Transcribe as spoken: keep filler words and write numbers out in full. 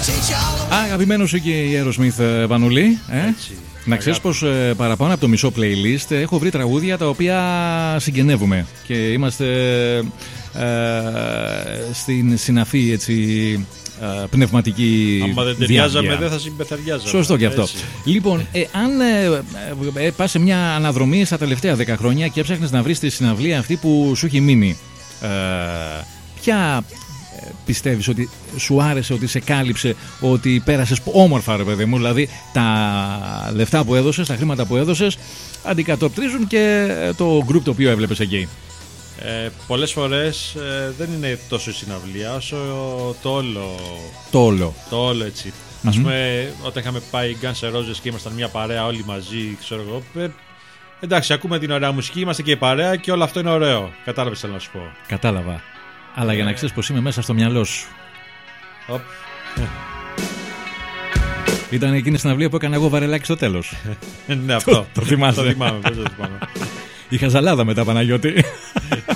Αγαπημένο σου και η Aerosmith, Βανουλή. Ε? Να ξέρεις πως ε, παραπάνω από το μισό playlist έχω βρει τραγούδια τα οποία συγγενεύουμε και είμαστε ε, στην συναφή έτσι, ε, πνευματική άμα δεν ταιριάζαμε δεν θα συμπεθαριάζαμε. Σωστό και αυτό. Λοιπόν, ε, αν ε, ε, πας σε μια αναδρομή στα τελευταία δέκα χρόνια και έψαχνες να βρεις τη συναυλία αυτή που σου έχει μείνει, ε, ποια πιστεύεις ότι σου άρεσε, ότι σε κάλυψε, ότι πέρασες όμορφα, ρε παιδί μου? Δηλαδή τα λεφτά που έδωσες, τα χρήματα που έδωσες αντικατοπτρίζουν και το group το οποίο έβλεπες εκεί. Ε, πολλές φορές ε, δεν είναι τόσο η συναυλία όσο το όλο. Το όλο. Το όλο έτσι. Mm-hmm. Ας πούμε, όταν είχαμε πάει Guns N' Roses και ήμασταν μια παρέα όλοι μαζί, ξέρω εγώ. Ε, εντάξει, ακούμε την ωραία μουσική, είμαστε και η παρέα και όλο αυτό είναι ωραίο. Κατάλαβες θέλω να σου πω. Κατάλαβα. Αλλά ε... για να ξέρεις πως είμαι μέσα στο μυαλό σου. Οπ. Ήταν εκείνη στην αυλία που έκανα εγώ βαρελάκι στο τέλος. Ναι, αυτό. Το θυμάσαι? Το θυμάμαι, πώς το θυμάμαι. Είχα ζαλάδα μετά, Παναγιώτη.